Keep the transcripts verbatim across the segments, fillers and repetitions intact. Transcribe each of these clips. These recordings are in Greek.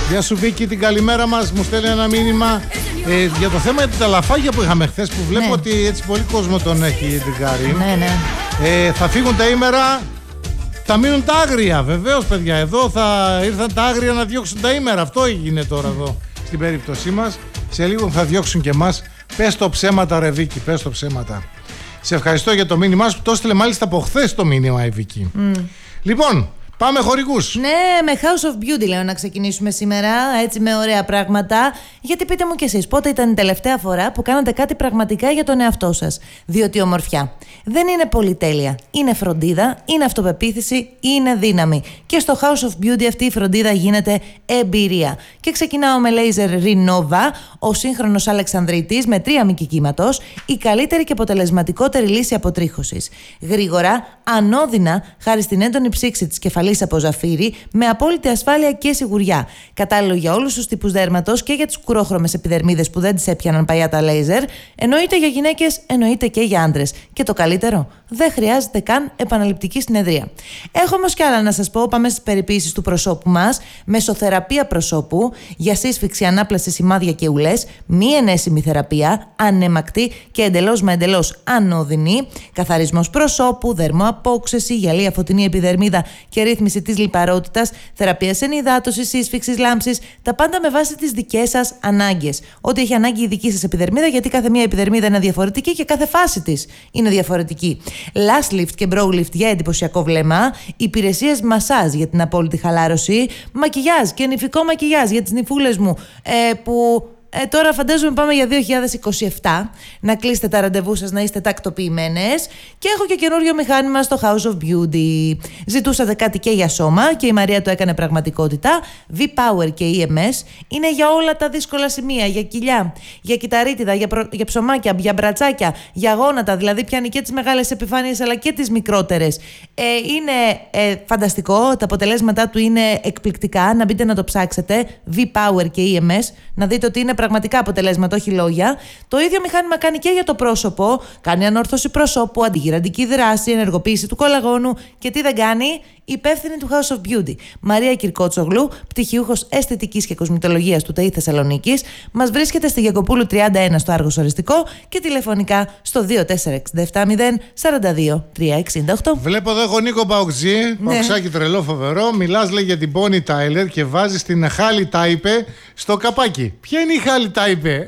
Γεια σου Βίκη, την καλημέρα μας. Μου στέλνει ένα μήνυμα ε, για το θέμα για τα λαφάγια που είχαμε χθες, που βλέπω ναι. ότι έτσι πολύ κόσμο τον έχει τρικάρει. Ναι, ναι. Ε, θα φύγουν τα ήμερα, θα μείνουν τα άγρια. Βεβαίως, παιδιά, εδώ θα ήρθαν τα άγρια να διώξουν τα ήμερα. Αυτό έγινε τώρα εδώ στην περίπτωσή μας. Σε λίγο θα διώξουν και εμάς. Πες το ψέματα, ρε Βίκη, πες το ψέματα. Σε ευχαριστώ για το μήνυμά σου. Το έστειλε μάλιστα από χθες το μήνυμα η Βίκη. Mm. Λοιπόν, πάμε χορηγούς. Ναι, με House of Beauty λέω να ξεκινήσουμε σήμερα, έτσι με ωραία πράγματα. Γιατί πείτε μου κι εσείς, πότε ήταν η τελευταία φορά που κάνατε κάτι πραγματικά για τον εαυτό σας? Διότι η ομορφιά δεν είναι πολυτέλεια. Είναι φροντίδα, είναι αυτοπεποίθηση, είναι δύναμη. Και στο House of Beauty αυτή η φροντίδα γίνεται εμπειρία. Και ξεκινάω με Laser Renova, ο σύγχρονος Αλεξανδρίτης με τρία μήκη κύματος, η καλύτερη και αποτελεσματικότερη λύση αποτρίχωσης. Γρήγορα, ανώδυνα, χάρη στην έντονη ψήξη της κεφαλής από ζαφύρι, με απόλυτη ασφάλεια και σιγουριά. Κατάλληλο για όλους τους τύπους δέρματος και για τις κουρόχρωμες επιδερμίδες που δεν τις έπιαναν παλιά τα λέιζερ, εννοείται για γυναίκες, εννοείται και για άντρες. Και το καλύτερο, δεν χρειάζεται καν επαναληπτική συνεδρία. Έχω όμως κι άλλα να σας πω. Πάμε στις περιποίησεις του προσώπου μας. Μεσοθεραπεία προσώπου για σύσφυξη, ανάπλαση, σημάδια και ουλές. Μη ενέσιμη θεραπεία, ανέμακτη και εντελώς μα εντελώς ανώδυνη. Καθαρισμός προσώπου, δερμοαπόξεση, γυαλία φωτεινή επιδερμίδα και ρύθμιση της λιπαρότητας. Θεραπεία ενυδάτωσης, σύσφυξης, λάμψης. Τα πάντα με βάση τις δικές σας ανάγκες. Ό,τι έχει ανάγκη η δική σας επιδερμίδα, γιατί κάθε μία επιδερμίδα είναι διαφορετική και κάθε φάση της είναι διαφορετική. Lash lift και brow lift για εντυπωσιακό βλέμμα. Υπηρεσίες μασάζ για την απόλυτη χαλάρωση. Μακιγιάζ και νυφικό μακιγιάζ για τις νυφούλες μου ε, που... Ε, τώρα φαντάζομαι πάμε για δύο χιλιάδες είκοσι επτά. Να κλείσετε τα ραντεβού σας, να είστε τακτοποιημένες. Και έχω και καινούριο μηχάνημα στο House of Beauty. Ζητούσατε κάτι και για σώμα και η Μαρία το έκανε πραγματικότητα. V-Power και ι εμ ες είναι για όλα τα δύσκολα σημεία. Για κοιλιά, για κυταρίτιδα, για, προ... για ψωμάκια, για μπρατσάκια, για γόνατα. Δηλαδή πιάνει και τις μεγάλες επιφάνειες αλλά και τις μικρότερες. ε, Είναι ε, φανταστικό. Τα αποτελέσματά του είναι εκπληκτικά. Να μπείτε να το ψάξετε. V-Power και ι εμ ες. Να δείτε ότι είναι πραγματικά αποτελέσματα, όχι λόγια. Το ίδιο μηχάνημα κάνει και για το πρόσωπο. Κάνει ανόρθωση προσώπου, αντιγυραντική δράση, ενεργοποίηση του κολαγόνου και τι δεν κάνει? Υπεύθυνη του House of Beauty. Μαρία Κυρκότσογλου, πτυχιούχος αισθητικής και κοσμητολογίας του ΤΕΙ Θεσσαλονίκης. Μας βρίσκεται στη Γιακοπούλου τριάντα ένα στο Άργος Οριστικό και τηλεφωνικά στο δύο τέσσερα έξι επτά μηδέν τέσσερα δύο τρία έξι οκτώ. Βλέπω εδώ έχω Νίκο Παοξή, ναι. Παοξάκι τρελό φοβερό. Μιλάς λέει για την Bonnie Tyler και βάζεις την Χάλι Τάιπε στο καπάκι. Ποια είναι η Χάλι Τάιπε?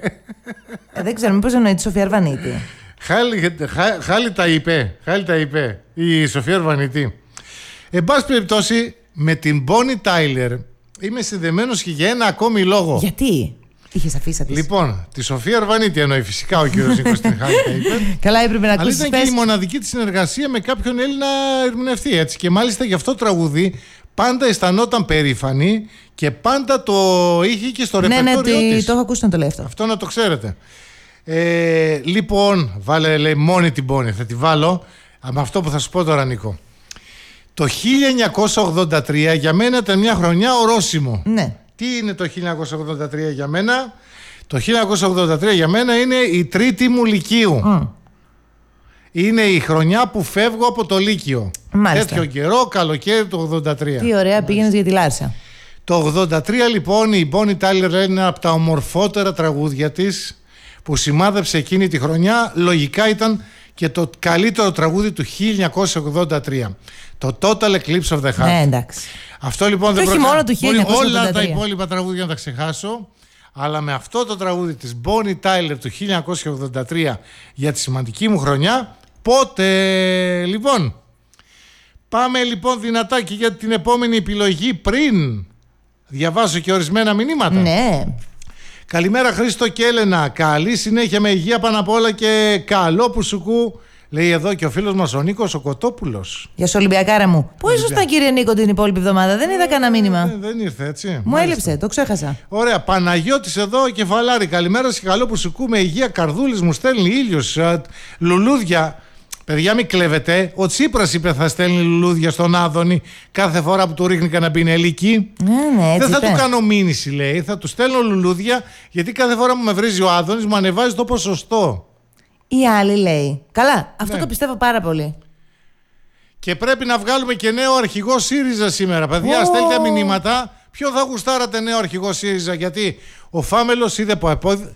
Ε, δεν ξέρω, μήπως εννοεί τη Σοφία Αρβανίτη. Χάλι τα είπε, Χάλι τα είπε η Σοφία Αρβανίτη. Εν πάση περιπτώσει, με την Bonnie Tyler είμαι συνδεμένος και για ένα ακόμη λόγο. Γιατί? Είχες αφήσει της. Λοιπόν, τη Σοφία Αρβανίτη εννοεί φυσικά ο κύριος Νίκος την Χάλι τα είπε. Καλά, έπρεπε να ακούσεις. Αλλά ήταν και η μοναδική της συνεργασία με κάποιον Έλληνα ερμηνευτή, έτσι. Και μάλιστα γι' αυτό τραγουδί πάντα αισθανόταν περήφανη και πάντα το είχε και στο ρεπερτόριό της. Ναι, ναι, το έχω ακούσει να το λέει αυτό. Αυτό να το ξέρετε. Ε, λοιπόν, βάλε λέει μόνη την Bonnie, θα τη βάλω με αυτό που θα σου πω τώρα, Νίκο. Το χίλια εννιακόσια ογδόντα τρία για μένα ήταν μια χρονιά ορόσημο. Ναι. Τι είναι το χίλια εννιακόσια ογδόντα τρία για μένα? Το χίλια εννιακόσια ογδόντα τρία για μένα είναι η τρίτη μου λυκείου. Mm. Είναι η χρονιά που φεύγω από το Λύκειο. Μάλιστα. Τέτοιο καιρό, καλοκαίρι το ογδόντα τρία. Τι ωραία, πήγαινες για τη Λάρσα. Το ογδόντα τρία λοιπόν η Bonnie Tyler είναι ένα από τα ομορφότερα τραγούδια της που σημάδεψε εκείνη τη χρονιά. Λογικά ήταν και το καλύτερο τραγούδι του χίλια εννιακόσια ογδόντα τρία. Το Total Eclipse of the Heart. Ναι, εντάξει. Αυτό λοιπόν δεν πρόκειται. Μόνο του χίλια εννιακόσια ογδόντα τρία. Όλα τα υπόλοιπα τραγούδια να τα ξεχάσω. Αλλά με αυτό το τραγούδι της Bonnie Tyler του χίλια εννιακόσια ογδόντα τρία για τη σημαντική μου χρονιά, πότε λοιπόν. Πάμε λοιπόν δυνατά και για την επόμενη επιλογή πριν διαβάσω και ορισμένα μηνύματα. Ναι. Καλημέρα Χρήστο και Έλενα. Καλή συνέχεια με υγεία πάνω απ' όλα και καλό που σου κου. Λέει εδώ και ο φίλος μας ο Νίκος ο Κοτόπουλος. Για σου Ολυμπιακάρα μου. Πού ήσασταν κύριε Νίκο την υπόλοιπη εβδομάδα? Δεν είδα κανένα μήνυμα. Δεν, δεν ήρθε έτσι. Μου έλειψε, το ξέχασα. Ωραία. Παναγιώτης εδώ κεφαλάρι. Καλημέρα και καλό που σου κου με υγεία. Καρδούλης μου στέλνει ήλιος, λουλούδια. Παιδιά, μην κλέβετε. Ο Τσίπρας είπε θα στέλνει λουλούδια στον Άδωνη κάθε φορά που του ρίχνει κανένα πινελίκι. Ναι, ναι, έτσι δεν θα είπε. του κάνω μήνυση, λέει. Θα του στέλνω λουλούδια γιατί κάθε φορά που με βρίζει ο Άδωνης μου ανεβάζει το ποσοστό. Η άλλη λέει. Καλά, αυτό ναι. το πιστεύω πάρα πολύ. Και πρέπει να βγάλουμε και νέο αρχηγό ΣΥΡΙΖΑ σήμερα. Παιδιά, oh. στέλνετε μηνύματα. Ποιο θα γουστάρατε νέο αρχηγό ΣΥΡΙΖΑ? Γιατί ο Φάμελος είδε που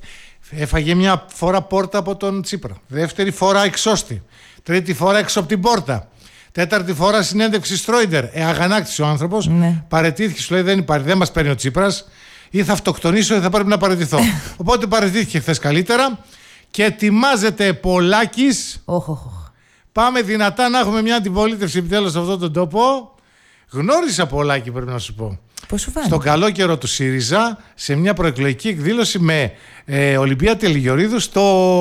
έφαγε μια φορά πόρτα από τον Τσίπρα, δεύτερη φορά εξώστη, τρίτη φορά έξω από την πόρτα, τέταρτη φορά συνέντευξη Στρόιντερ. Ε, αγανάκτησε ο άνθρωπος, ναι. Παραιτήθηκε, σου λέει δεν υπάρχει, δεν μας παίρνει ο Τσίπρας, ή θα αυτοκτονήσω ή θα πρέπει να παραιτηθώ. Οπότε παραιτήθηκε χθες καλύτερα και ετοιμάζεται Πολάκης. Oh, oh, oh. Πάμε δυνατά να έχουμε μια αντιπολίτευση επιτέλους σε αυτόν τον τόπο. Γνώρισα Πολάκη, πρέπει να σου πω. Πώς σου φάνηκε? Στον καλό καιρό του ΣΥΡΙΖΑ, σε μια προεκλογική εκδήλωση με ε, Ολυμπία Τελιγιορίδου στο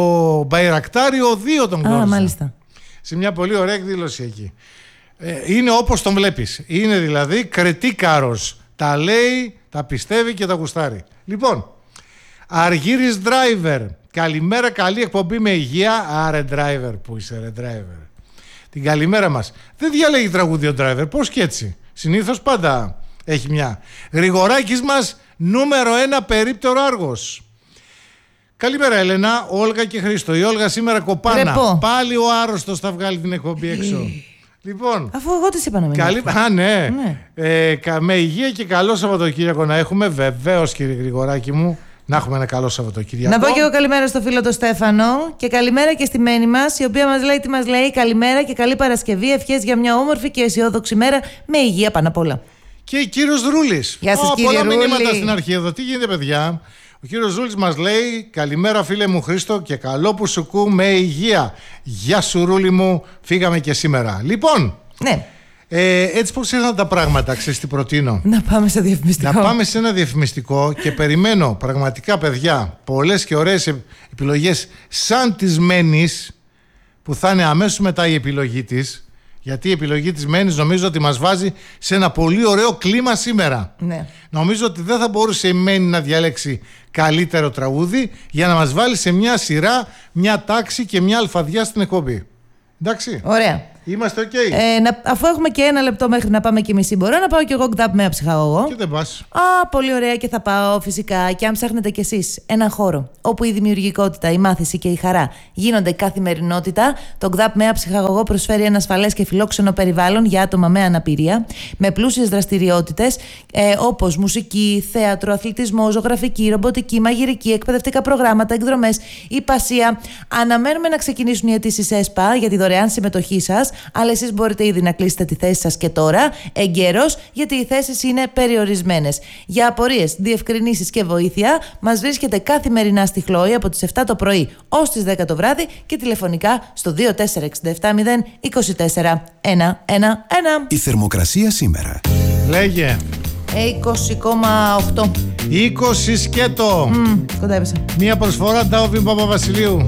Μπαϊρακτάριο δύο τον γνώρισα. Α, μάλιστα. Σε μια πολύ ωραία εκδήλωση εκεί. Ε, είναι όπως τον βλέπεις. Είναι δηλαδή κρετίκαρος. Τα λέει, τα πιστεύει και τα γουστάρει. Λοιπόν, Αργύρης Driver. Καλημέρα, καλή εκπομπή με υγεία. Άρε Driver, που είσαι ρε Driver. Την καλημέρα μας. Δεν διαλέγει τραγούδι ο Driver, πώς και έτσι. Συνήθως πάντα έχει μια. Γρηγοράκης μας, νούμερο ένα περίπτερο Άργος. Καλημέρα Έλενα, Όλγα και Χρήστο. Η Όλγα σήμερα κοπάνα. Ρεπό. Πάλι ο άρρωστος θα βγάλει την εκπομπή έξω. Λοιπόν, αφού εγώ τις είπα να μην καλή... Α, ναι. ναι. Ε, με υγεία και καλό Σαββατοκύριακο να έχουμε. Βεβαίως κύριε Γρηγοράκη μου, να έχουμε ένα καλό Σαββατοκύριακο. Να πω και εγώ καλημέρα στο φίλο τον Στέφανο και καλημέρα και στη Μένη μας, η οποία μας λέει τι μας λέει. Καλημέρα και καλή Παρασκευή. Ευχές για μια όμορφη και αισιόδοξη μέρα με υγεία πάνω απ' όλα. Και ο κύριος Ρούλης. Γεια σας, oh, κύριε πολλά Ρούλη. μηνύματα στην αρχή εδώ. Τι γίνεται παιδιά? Ο κύριος Ρούλης μας λέει καλημέρα φίλε μου Χρήστο και καλό που σου κου με υγεία. Γεια σου Ρούλη μου, φύγαμε και σήμερα. Λοιπόν, ναι. ε, έτσι πως ήρθαν τα πράγματα, ξέρεις τι προτείνω? Να πάμε σε διαφημιστικό. Να πάμε σε ένα διαφημιστικό και περιμένω πραγματικά παιδιά πολλές και ωραίες επιλογές σαν της Μένης, που θα είναι αμέσως μετά η επιλογή της. Γιατί η επιλογή της Μένης νομίζω ότι μας βάζει σε ένα πολύ ωραίο κλίμα σήμερα. Ναι. Νομίζω ότι δεν θα μπορούσε η Μένη να διαλέξει καλύτερο τραγούδι για να μας βάλει σε μια σειρά, μια τάξη και μια αλφαδιά στην εκπομπή. Εντάξει. Ωραία. Είμαστε οκ. Okay. Ε, να, αφού έχουμε και ένα λεπτό μέχρι να πάμε και μισή, μπορώ να πάω και εγώ γκνταπ με ψυχαγωγό. Και δεν πας. Α, πολύ ωραία και θα πάω φυσικά. Και αν ψάχνετε κι εσείς έναν χώρο όπου η δημιουργικότητα, η μάθηση και η χαρά γίνονται καθημερινότητα, το γκνταπ με ψυχαγωγό προσφέρει ένα ασφαλές και φιλόξενο περιβάλλον για άτομα με αναπηρία, με πλούσιες δραστηριότητες ε, όπως μουσική, θέατρο, αθλητισμό, ζωγραφική, ρομποτική, μαγειρική, εκπαιδευτικά προγράμματα, εκδρομές, υπασία. Αναμένουμε να ξεκινήσουν οι αιτήσεις ΕΣΠΑ για τη δωρεάν συμμετοχή σας. Αλλά εσείς μπορείτε ήδη να κλείσετε τη θέση σας και τώρα, εγκαίρως, γιατί οι θέσεις είναι περιορισμένες. Για απορίες, διευκρινήσεις και βοήθεια, μας βρίσκεται καθημερινά στη Χλόη από τις επτά το πρωί ως τις δέκα το βράδυ και τηλεφωνικά στο δύο τέσσερα έξι επτά μηδέν δύο τέσσερα ένα ένα ένα. Η θερμοκρασία σήμερα. Λέγε. είκοσι κόμμα οκτώ. είκοσι σκέτο. Mm, κοντά έπεσα. Μία προσφορά Ντάουβιν Παπαβασιλείου.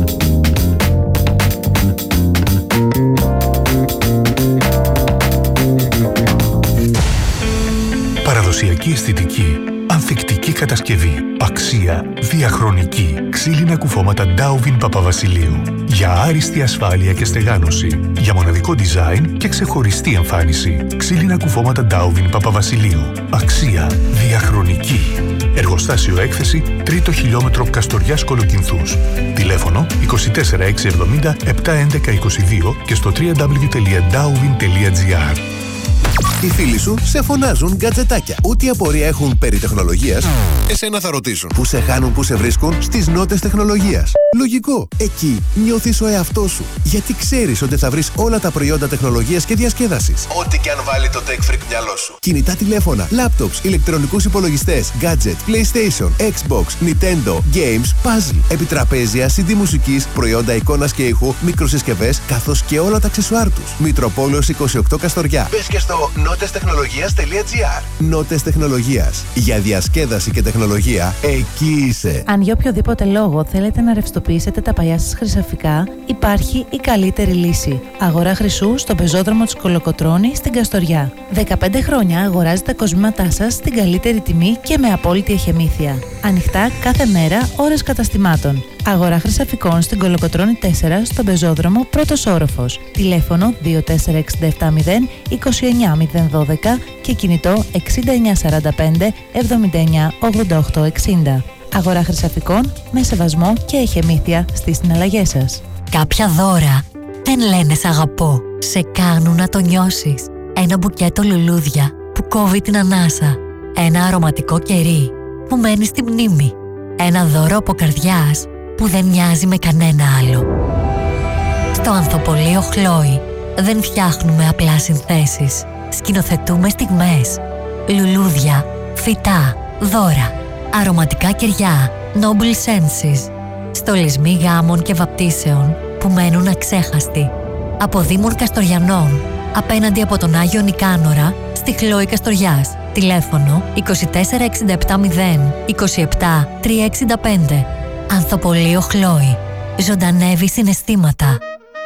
Παραδοσιακή αισθητική, ανθεκτική κατασκευή, αξία, διαχρονική, ξύλινα κουφώματα Ντάουβιν Παπαβασιλείου. Για άριστη ασφάλεια και στεγάνωση, για μοναδικό design και ξεχωριστή εμφάνιση. Ξύλινα κουφώματα Ντάουβιν Παπαβασιλείου. Αξία, διαχρονική. Εργοστάσιο έκθεση, τρίτο χιλιόμετρο Καστοριάς Κολοκυνθούς. Τηλέφωνο είκοσι τέσσερα έξι εβδομήντα επτά έντεκα είκοσι δύο και στο double-u double-u double-u τελεία ντάουβιν τελεία τζι άρ. Οι φίλοι σου σε φωνάζουν γκατζετάκια. Ό,τι απορία έχουν περί τεχνολογίας, εσένα θα ρωτήσουν. Πού σε χάνουν, πού σε βρίσκουν? Στις νότες τεχνολογίας. Λογικό. Εκεί νιώθεις ο εαυτός σου. Γιατί ξέρεις ότι θα βρεις όλα τα προϊόντα τεχνολογίας και διασκέδασης. Ό,τι και αν βάλει το tech freak μυαλό σου. Κινητά τηλέφωνα, laptops, ηλεκτρονικούς υπολογιστές, gadget, PlayStation, Xbox, Nintendo, games, puzzle, επιτραπέζια, σι ντι μουσικής, προϊόντα εικόνας και ήχου, μικροσυσκευές, καθώς και όλα τα αξεσουάρ τους. Μητροπόλεως είκοσι οκτώ Καστοριά. Μπες και στο νότες τεχνολογίας τελεία τζι άρ. Νότες Τεχνολογίας. Για διασκέδαση και τεχνολογία, εκεί είσαι. Αν για οποιοδήποτε λόγο θέλετε να ρευστοποιήσετε τα παλιά σας χρυσαφικά, υπάρχει η καλύτερη λύση. Αγορά χρυσού στον πεζόδρομο της Κολοκοτρώνη στην Καστοριά. δεκαπέντε χρόνια αγοράζετε τα κοσμήματά σας στην καλύτερη τιμή και με απόλυτη εχεμήθεια. Ανοιχτά κάθε μέρα, ώρες καταστημάτων. Αγορά χρυσαφικών στην Κολοκοτρώνη τέσσερα στον πεζόδρομο πρώτος όροφος. Τηλέφωνο δύο τέσσερα έξι επτά μηδέν είκοσι εννιά μηδέν δώδεκα και κινητό εξήντα εννιά σαράντα πέντε εβδομήντα εννιά ογδόντα οκτώ εξήντα. Αγορά χρυσαφικών με σεβασμό και εχεμήθεια στις συναλλαγές σας. Κάποια δώρα δεν λένε σ' αγαπώ, σε κάνουν να το νιώσεις. Ένα μπουκέτο λουλούδια που κόβει την ανάσα. Ένα αρωματικό κερί που μένει στη μνήμη. Ένα δώρο από καρδιάς που δεν μοιάζει με κανένα άλλο. Στο ανθοπολείο Χλόι δεν φτιάχνουμε απλά συνθέσεις. Σκηνοθετούμε στιγμές. Λουλούδια, φυτά, δώρα, αρωματικά κεριά, noble senses. Στολισμοί γάμων και βαπτίσεων που μένουν αξέχαστοι. Από Δήμων Καστοριανών, απέναντι από τον Άγιο Νικάνορα, στη Χλόι Καστοριάς. Τηλέφωνο είκοσι τέσσερα εξήντα επτά μηδέν είκοσι επτά τριακόσια εξήντα πέντε. Ανθοπολείο Χλόι. Ζωντανεύει συναισθήματα.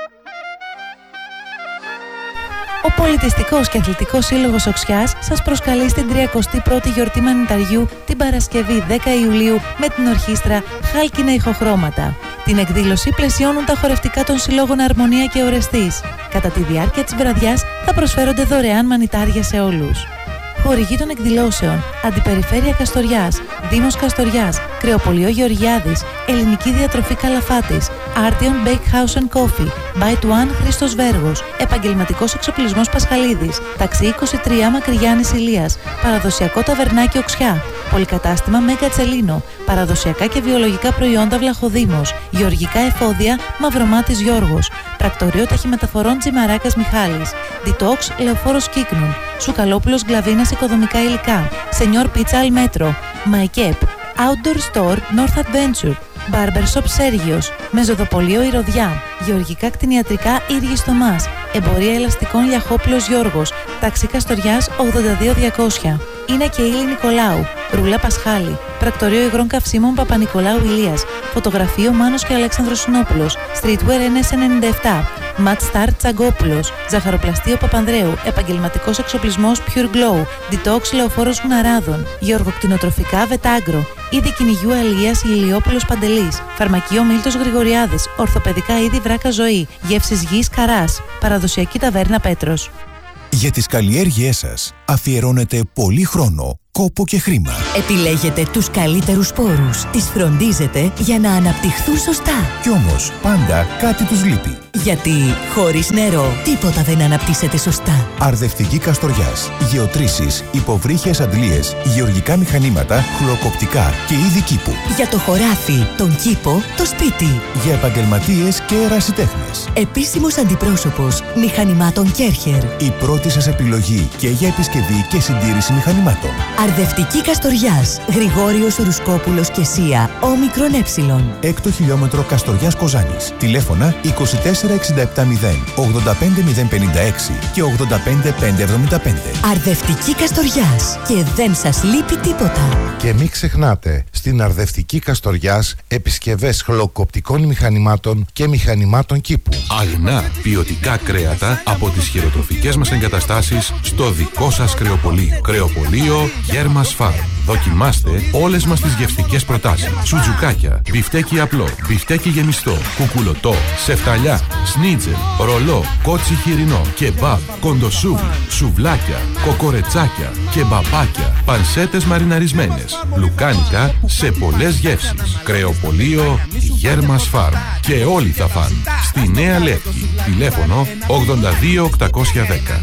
Ο Πολιτιστικός και Αθλητικός Σύλλογος Οξιάς σας προσκαλεί στην τριακοστή πρώτη γιορτή Μανιταριού την Παρασκευή δέκα Ιουλίου με την ορχήστρα Χάλκινα Ηχοχρώματα. Την εκδήλωση πλαισιώνουν τα χορευτικά των συλλόγων Αρμονία και Ορεστής. Κατά τη διάρκεια της βραδιάς θα προσφέρονται δωρεάν μανιτάρια σε όλους. Χορηγοί των εκδηλώσεων: Αντιπεριφέρεια Καστοριάς, Δήμος Καστοριάς, Κρεοπολείο Γεωργιάδης, Ελληνική Διατροφή Καλαφάτης, Artion Bakehouse and Coffee, Bite One Χρήστος Βέργος, Επαγγελματικός Εξοπλισμός Πασχαλίδης, Ταξί είκοσι τρία Μακρυγιάννης Ηλίας, Παραδοσιακό Ταβερνάκι Οξιά, Πολυκατάστημα Μέγκα Τσελίνο, Παραδοσιακά και βιολογικά προϊόντα Βλαχοδήμος, Γεωργικά Εφόδια Μαυρομάτης Γιώργος, Πρακτορείο Ταχυμεταφορών Τζιμαράκας Μιχάλης, Detox Λεωφόρος Κύκνων, Σουκαλόπουλος Γκλαβίνας Οικοδομικά Υλικά, Σενιόρ Πίτσα Αλμέτρο, Μαϊκέπ, Outdoor Store North Adventure, Barbershop Σέργιος, Μεζοδοπολείο Ηρωδιά, Γεωργικά Κτηνιατρικά Ήργης Θωμάς, Εμπορία Ελαστικών Λιαχόπουλος Γιώργος, Ταξί Καστοριάς ογδόντα δύο διακόσια. Είναι και Ήλη Νικολάου, Ρούλα Πασχάλη, Πρακτορείο Υγρών Καυσίμων Παπα-Νικολάου Ηλίας, Φωτογραφείο Μάνος και Αλέξανδρος Συνόπουλος, Streetwear εν ες ενενήντα επτά, Mat Star Τσαγκόπουλος, Ζαχαροπλαστείο Παπανδρέου, Επαγγελματικός Εξοπλισμός Pure Glow, Detox Λεωφόρος Γναράδων, Γεωργοκτηνοτροφικά Βετάγκρο, Είδη Κυνηγιού Αλίας Ηλιόπουλος Παντελής, Φαρμακείο Μίλτος Γρηγοριάδης, Ορθοπαιδικά Είδη Βράκα Ζωή, Γεύσεις Γης Καράς, Παραδοσιακή Ταβέρνα Πέτρος. Για τις καλλιέργειές σας αφιερώνετε πολύ χρόνο, κόπο και χρήμα. Επιλέγετε τους καλύτερους σπόρους, τις φροντίζετε για να αναπτυχθούν σωστά. Κι όμως πάντα κάτι τους λείπει. Γιατί χωρίς νερό τίποτα δεν αναπτύσσεται σωστά. Αρδευτική Καστοριάς, γεωτρήσεις, υποβρύχιες αντλίες, γεωργικά μηχανήματα, χλωκοπτικά και είδη κήπου. Για το χωράφι, τον κήπο, το σπίτι. Για επαγγελματίες και ερασιτέχνες. Επίσημος αντιπρόσωπος μηχανημάτων Κέρχερ. Η πρώτη σας επιλογή και για επισκευή και συντήρηση μηχανημάτων. Αρδευτική Καστοριάς, Γρηγόριος Ρουσκόπουλος και Σία, όμικρον έψιλον. Έκτο χιλιόμετρο Καστοριάς Κοζάνης. Τηλέφωνα είκοσι τέσσερα εξήντα επτά μηδέν ογδόντα πέντε μηδέν πενήντα έξι και ογδόντα πέντε πεντακόσια εβδομήντα πέντε. Αρδευτική Καστοριάς και δεν σας λείπει τίποτα. Και μην ξεχνάτε, στην Αρδευτική Καστοριάς επισκευές χλωκοπτικών μηχανημάτων και μηχανημάτων κήπου. Αγνά ποιοτικά κρέατα από τις χειροτροφικές μας εγκαταστάσεις στο δικό σας κρεοπολείο. Κρεοπολείο Γέρμας Φαρμ. Δοκιμάστε όλες μας τις γευστικές προτάσεις. Σουτζουκάκια, μπιφτέκι απλό, μπιφτέκι γεμιστό, κουκουλωτό, σεφταλιά, σνίτζελ, ρολό, κότσι χοιρινό, κεμπάμπ, κοντοσούβλι, σουβλάκια, κοκορετσάκια, κεμπαπάκια, πανσέτες μαριναρισμένες, λουκάνικα σε πολλές γεύσεις. Κρεοπολείο Γέρμας Φαρμ. Και όλοι θα φαν. Στη Νέα Λεύκη. Τηλέφωνο ογδόντα δύο οκτακόσια δέκα.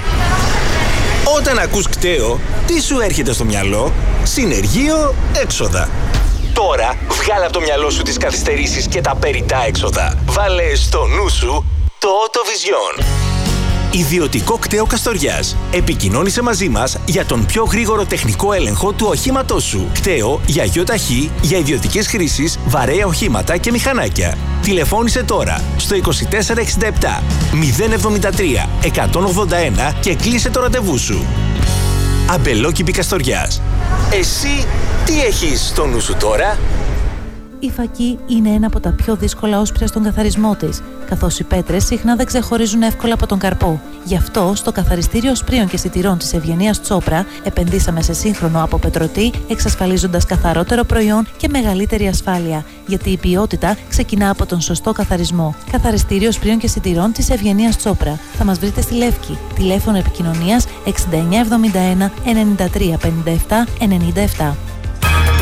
Όταν ακούς κταίο, τι σου έρχεται στο μυαλό? Συνεργείο έξοδα. Τώρα βγάλε από το μυαλό σου τις καθυστερήσεις και τα περιττά έξοδα. Βάλε στο νου σου το Autovision. Ιδιωτικό κταίο Καστοριάς. Επικοινώνησε μαζί μας για τον πιο γρήγορο τεχνικό έλεγχο του οχήματός σου. Κταίο για γιοταχή, για ιδιωτικές χρήσεις, βαρέα οχήματα και μηχανάκια. Τηλεφώνησε τώρα στο είκοσι τέσσερα εξήντα επτά μηδέν εβδομήντα τρία εκατόν ογδόντα ένα και κλείσε το ραντεβού σου. Αμπελόκηπη Καστοριάς. Εσύ τι έχεις στο νου σου τώρα? Η φακή είναι ένα από τα πιο δύσκολα όσπρια στον καθαρισμό της, καθώς οι πέτρες συχνά δεν ξεχωρίζουν εύκολα από τον καρπό. Γι' αυτό, στο καθαριστήριο σπρίων και σιτηρών της Ευγενίας Τσόπρα, επενδύσαμε σε σύγχρονο αποπετρωτή, εξασφαλίζοντας καθαρότερο προϊόν και μεγαλύτερη ασφάλεια. Γιατί η ποιότητα ξεκινά από τον σωστό καθαρισμό. Καθαριστήριο σπρίων και σιτηρών της Ευγενίας Τσόπρα. Θα μας βρείτε στη Λεύκη. Τηλέφωνο επικοινωνίας εξήντα εννιά εβδομήντα ένα ενενήντα τρία πενήντα επτά ενενήντα επτά.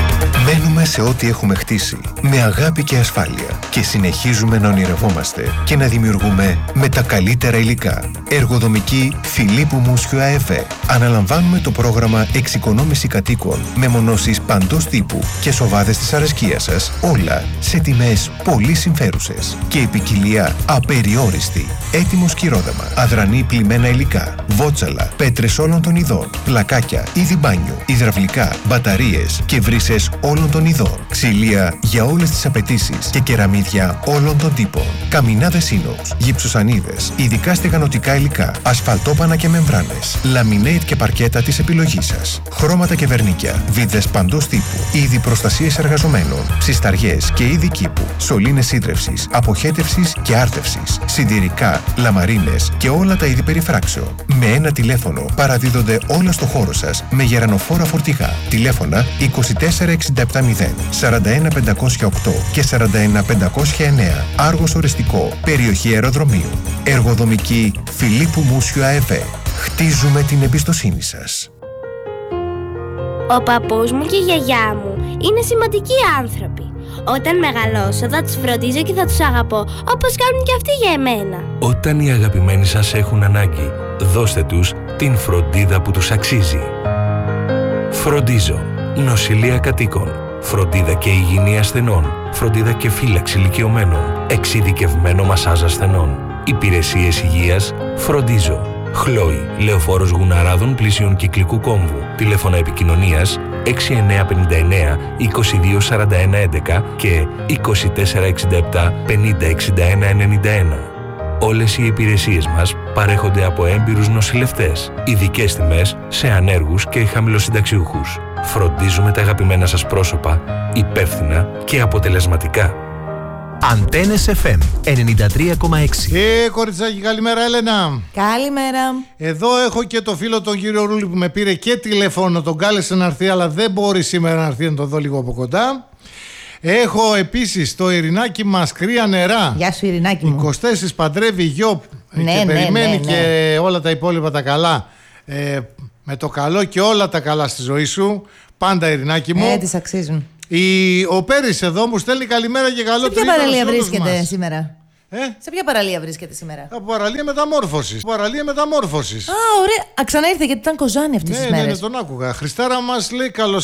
Μένουμε σε ό,τι έχουμε χτίσει, με αγάπη και ασφάλεια και συνεχίζουμε να ονειρευόμαστε και να δημιουργούμε με τα καλύτερα υλικά. Εργοδομική Φιλίππου Μούσιου ΑΕΒ. Αναλαμβάνουμε το πρόγραμμα εξοικονόμηση κατοίκων με μονώσεις παντός τύπου και σοβάδες της αρεσκίας σας, όλα σε τιμές πολύ συμφέρουσες και η ποικιλία απεριόριστη. Έτοιμο σκυρόδεμα, αδρανή πλημμένα υλικά, βότσαλα, πέτρες όλων των ειδών, πλακάκια, είδη μπάνιου, υδραυλικά, μπαταρίες και βρύσες όλων των ειδών, ξυλία για όλες τις απαιτήσεις και κεραμίδια όλων των τύπων, καμινάδες ίνοξ, γυψοσανίδες, ειδικά στεγανοτικά υλικά, ασφαλτόπανα και μεμβράνες, λαμινέιτ και παρκέτα της επιλογής σας, χρώματα και βερνίκια, βίδες παντός τύπου, είδη προστασίες εργαζομένων, ψισταριές και είδη κήπου, σωλήνες ίδρευσης, αποχέτευσης και άρτευσης, συντηρικά, λαμαρίνες και όλα τα είδη περιφράξεων. Με ένα τηλέφωνο παραδίδονται όλα στο χώρο σας με γερανοφόρα φορτηγά. Τηλέφωνα είκοσι τέσσερα εξήντα επτά μηδέν, σαράντα ένα πεντακόσια οκτώ και σαράντα ένα πεντακόσια εννέα. Άργος οριστικό, περιοχή αεροδρομίου. Εργοδομική Φιλίππου Μούσιου ΑΕΒ. Χτίζουμε την εμπιστοσύνη σας. Ο παππούς μου και η γιαγιά μου είναι σημαντικοί άνθρωποι. Όταν μεγαλώσω θα τους φροντίζω και θα τους αγαπώ όπως κάνουν και αυτοί για εμένα. Όταν οι αγαπημένοι σας έχουν ανάγκη, δώστε τους την φροντίδα που τους αξίζει. Φροντίζω. Νοσηλεία κατοίκων. Φροντίδα και υγιεινή ασθενών. Φροντίδα και φύλαξη ηλικιωμένων. Εξειδικευμένο μασάζ ασθενών. Υπηρεσίες υγείας. Φροντίζω. Χλόι, Λεωφόρος Γουναράδων πλησίων Κυκλικού Κόμβου. Τηλέφωνα επικοινωνίας έξι εννέα πέντε εννέα είκοσι δύο σαράντα ένα έντεκα και είκοσι τέσσερα εξήντα επτά πενήντα εξήντα ένα ενενήντα ένα. Όλες οι υπηρεσίες μας παρέχονται από έμπειρους νοσηλευτές, ειδικές τιμές σε ανέργους και χαμηλοσυνταξιούχους. Φροντίζουμε τα αγαπημένα σας πρόσωπα υπεύθυνα και αποτελεσματικά. Αντένες εφ εμ ενενήντα τρία κόμμα έξι. Ε, κοριτσάκι, καλημέρα, Έλενα. Καλημέρα. Εδώ έχω και το φίλο τον κύριο Ρούλη που με πήρε και τηλέφωνο, τον κάλεσε να έρθει, αλλά δεν μπορεί σήμερα να έρθει, να το δω λίγο από κοντά. Έχω επίσης το Ειρηνάκι μας, κρύα νερά. Γεια σου, Ειρηνάκι μου. είκοσι τέσσερα παντρεύει γιο Ναι, και ναι, περιμένει ναι, ναι. και όλα τα υπόλοιπα τα καλά. Ε, με το καλό και όλα τα καλά στη ζωή σου. Πάντα, Ειρηνάκι μου. Ε, τις αξίζουν. Η, ο Πέρης εδώ μου στέλνει καλημέρα και καλό τρίτο. Σε ποια παραλία βρίσκεται σήμερα? Ε? Σε ποια παραλία βρίσκεται σήμερα? Από παραλία μεταμόρφωσης. Παραλία μεταμόρφωσης. Α, ωραία. Α, ξανά ήρθε γιατί ήταν Κοζάνη αυτές ναι, τις ναι, μέρες. ναι, τον άκουγα. Χριστάρα μας λέει καλώς